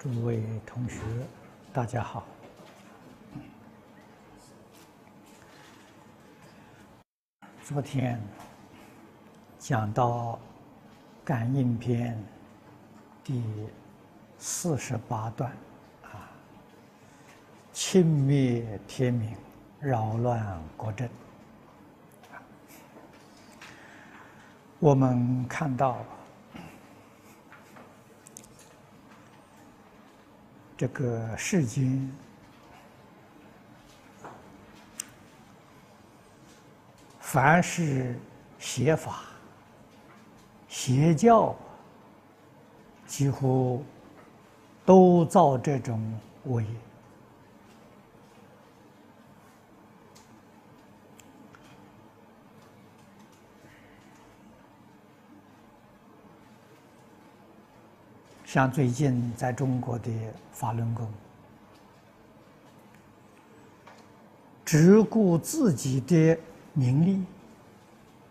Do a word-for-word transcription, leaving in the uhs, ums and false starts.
诸位同学，大家好。昨天讲到《感应篇》第四十八段，啊，轻灭天明，扰乱国政。我们看到这个世间凡是邪法、邪教，几乎都造这种恶业。像最近在中国的法轮功，只顾自己的名利，